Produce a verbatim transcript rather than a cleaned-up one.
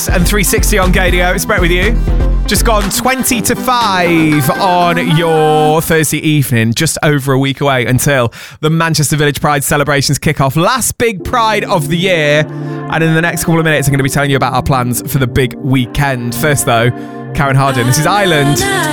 and three sixty on Gadio. It's Brett with you. Just gone twenty to five on your Thursday evening, just over a week away until the Manchester Village Pride celebrations kick off. Last big Pride of the year. And in the next couple of minutes, I'm going to be telling you about our plans for the big weekend. First, though, Karen Harding. This is Island.